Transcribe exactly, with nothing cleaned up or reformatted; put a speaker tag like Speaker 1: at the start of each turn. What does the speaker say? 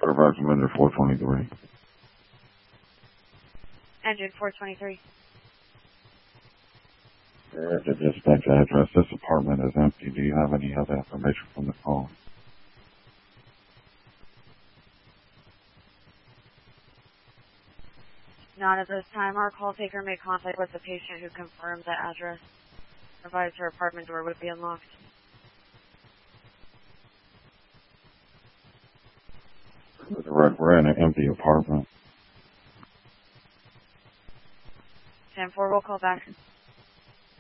Speaker 1: Supervisor Mender four twenty-three.
Speaker 2: Engine four twenty-three.
Speaker 1: At the dispatch address, this apartment is empty. Do you have any other information from the call?
Speaker 2: Not at this time. Our call taker made contact with the patient who confirmed the address. Advised her apartment door would be unlocked.
Speaker 1: We're in an empty apartment.
Speaker 2: ten four will call back.